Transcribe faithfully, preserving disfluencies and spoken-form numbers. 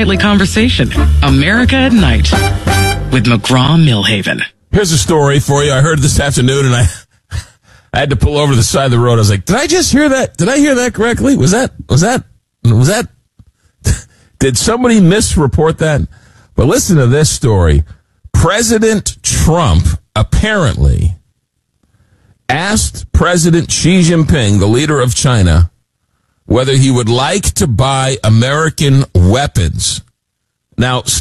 nightly conversation. America at Night with McGraw-Millhaven. Here's a story for you. I heard this afternoon, and I I had to pull over to the side of the road. I was like, did I just hear that? Did I hear that correctly? Was that, was that, was that, did somebody misreport that? But listen to this story. President Trump apparently asked President Xi Jinping, the leader of China, whether he would like to buy American weapons. Now,